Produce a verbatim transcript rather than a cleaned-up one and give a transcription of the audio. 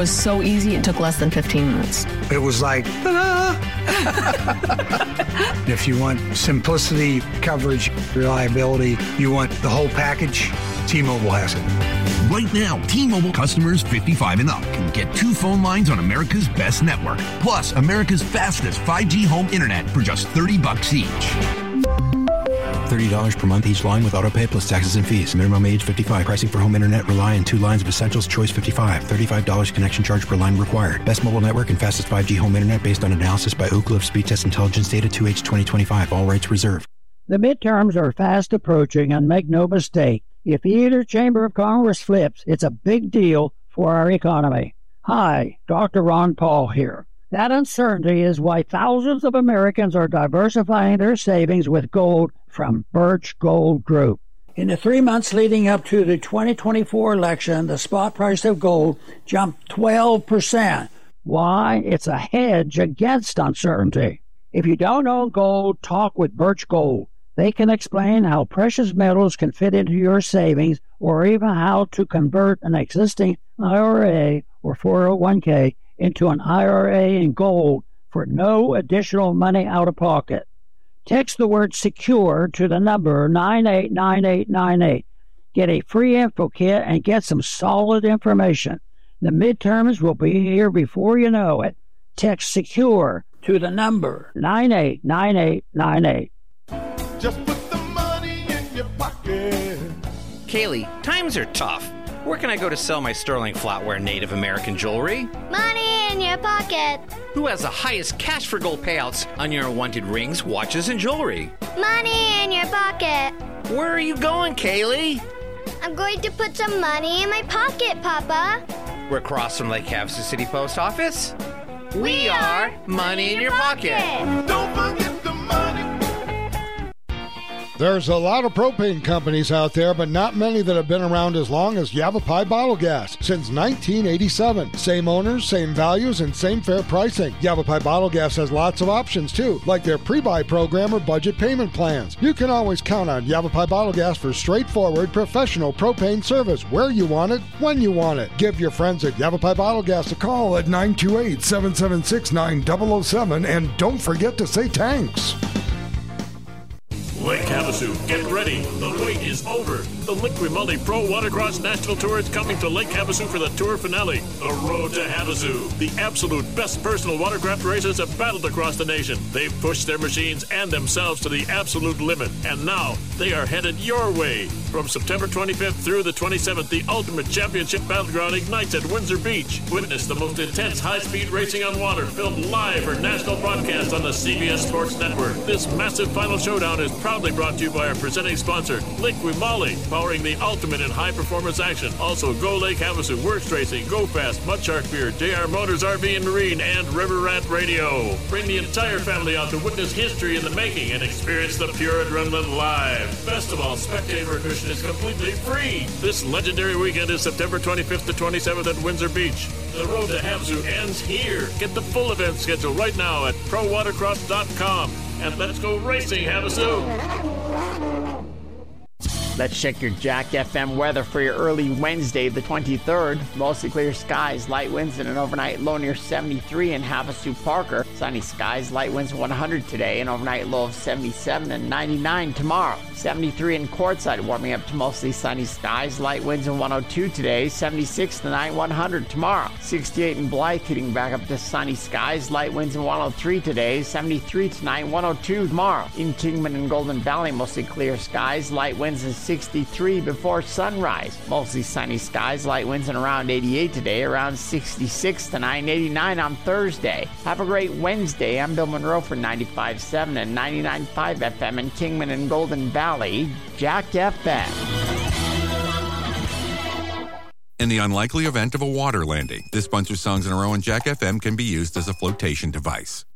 was so easy, it took less than fifteen minutes. It was like, ta-da! If you want simplicity, coverage, reliability, you want the whole package, T-Mobile has it. Right now, T-Mobile customers fifty-five and up can get two phone lines on America's best network, plus America's fastest five G home internet for just thirty bucks each. thirty dollars per month each line with autopay plus taxes and fees. Minimum age fifty-five. Pricing for home internet rely on two lines of Essentials Choice fifty-five. thirty-five dollars connection charge per line required. Best mobile network and fastest five G home internet based on analysis by Ookla of Speed Test Intelligence data two H twenty twenty-five. All rights reserved. The midterms are fast approaching, and make no mistake, if either chamber of Congress flips, it's a big deal for our economy. Hi, Doctor Ron Paul here. That uncertainty is why thousands of Americans are diversifying their savings with gold from Birch Gold Group. In the three months leading up to the twenty twenty-four election, the spot price of gold jumped twelve percent. Why? It's a hedge against uncertainty. If you don't own gold, talk with Birch Gold. They can explain how precious metals can fit into your savings, or even how to convert an existing I R A or four oh one k into an I R A in gold for no additional money out of pocket. Text the word SECURE to the number nine eight nine eight nine eight. Get a free info kit and get some solid information. The midterms will be here before you know it. Text SECURE to the number nine eight nine eight nine eight. Just put the money in your pocket. Kaylee, times are tough. Where can I go to sell my sterling flatware Native American jewelry? Money in your pocket. Who has the highest cash for gold payouts on your unwanted rings, watches, and jewelry? Money in your pocket. Where are you going, Kaylee? I'm going to put some money in my pocket, Papa. We're across from Lake Havasu City Post Office. We, we are Money, money in Your Pocket. pocket. Don't forget the money. There's a lot of propane companies out there, but not many that have been around as long as Yavapai Bottle Gas. Since nineteen eighty-seven. Same owners, same values, and same fair pricing. Yavapai Bottle Gas has lots of options, too, like their pre-buy program or budget payment plans. You can always count on Yavapai Bottle Gas for straightforward, professional propane service where you want it, when you want it. Give your friends at Yavapai Bottle Gas a call at nine two eight, seven seven six, nine zero zero seven, and don't forget to say thanks. Lake Havasu, get ready. The wait is over. The Lake Grimaldi Pro Watercross National Tour is coming to Lake Havasu for the tour finale. The Road to Havasu. The absolute best personal watercraft racers have battled across the nation. They've pushed their machines and themselves to the absolute limit. And now, they are headed your way. From September twenty-fifth through the twenty-seventh, the Ultimate Championship Battleground ignites at Windsor Beach. Witness the most intense high-speed racing on water, filmed live for national broadcast on the C B S Sports Network. This massive final showdown is proudly brought to you by our presenting sponsor, Lake Grimaldi, powering the ultimate in high-performance action. Also, Go Lake Havasu, Works Racing, Go Fast, Mudshark Beer, J R Motors R V and Marine, and River Rat Radio. Bring the entire family out to witness history in the making and experience the pure adrenaline live. Best of all, spectator admission is completely free. This legendary weekend is September twenty-fifth to twenty-seventh at Windsor Beach. The Road to Havasu ends here. Get the full event schedule right now at pro watercross dot com. And let's go racing, Havasu! Let's check your Jack F M weather for your early Wednesday, the twenty-third. Mostly clear skies, light winds, and an overnight low near seventy-three in Havasu Parker. Sunny skies, light winds one hundred today, an overnight low of seventy-seven and ninety-nine tomorrow. seventy-three in Quartzsite, warming up to mostly sunny skies, light winds and one oh two today, seventy-six to nine one hundred tomorrow. sixty-eight in Blythe, heating back up to sunny skies, light winds and one oh three today, seventy-three to nine one oh two tomorrow. In Kingman and Golden Valley, mostly clear skies, light winds and sixty-three before sunrise. Mostly sunny skies, light winds and around eighty-eight today, around sixty-six to nine eighty-nine on Thursday. Have a great Wednesday. I'm Bill Monroe for ninety-five point seven and ninety-nine point five F M in Kingman and Golden Valley. Jack F M. In the unlikely event of a water landing, this bunch of songs in a row on Jack F M can be used as a flotation device.